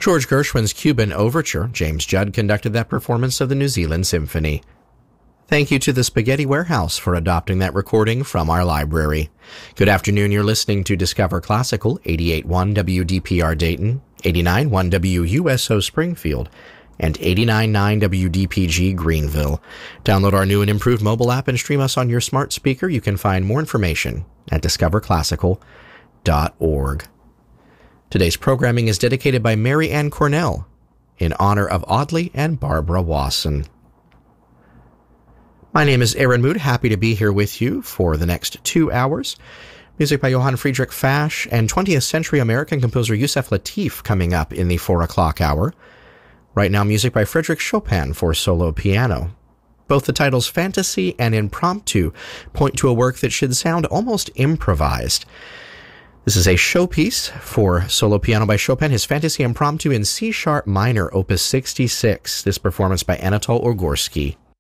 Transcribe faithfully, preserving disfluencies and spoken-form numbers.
George Gershwin's Cuban Overture. James Judd conducted that performance of the New Zealand Symphony. Thank you to the Spaghetti Warehouse for adopting that recording from our library. Good afternoon. You're listening to Discover Classical, eighty-eight point one W D P R Dayton, eighty-nine point one W U S O Springfield, and eighty-nine point nine W D P G Greenville. Download our new and improved mobile app and stream us on your smart speaker. You can find more information at discover classical dot org. Today's programming is dedicated by Mary Ann Cornell in honor of Audley and Barbara Wasson. My name is Aaron Mood, happy to be here with you for the next two hours. Music by Johann Friedrich Fasch and twentieth century American composer Yusef Lateef coming up in the four o'clock hour. Right now, music by Frédéric Chopin for solo piano. Both the titles Fantasy and Impromptu point to a work that should sound almost improvised. This is a showpiece for solo piano by Chopin, his Fantasy Impromptu in C-sharp minor, opus sixty-six. This performance by Anatol Orgorsky.